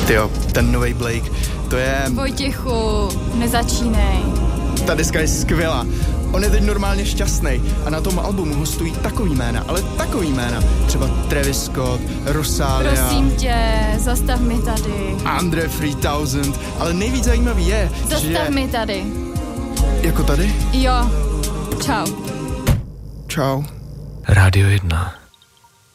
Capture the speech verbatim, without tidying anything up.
Tyjo, ten novej Blake, to je... Vojtěchu, nezačínej. Ta deska je skvělá. On je teď normálně šťastný a na tom albumu hostují takový jména, ale takový jména. Třeba Travis Scott, Rosalia. Prosím tě, zastav mi tady. Andre tři tisíc, ale nejvíc zajímavý je, Zastav že... Zastav mi tady. Jako tady? Jo, čau. Čau. Rádio jedna.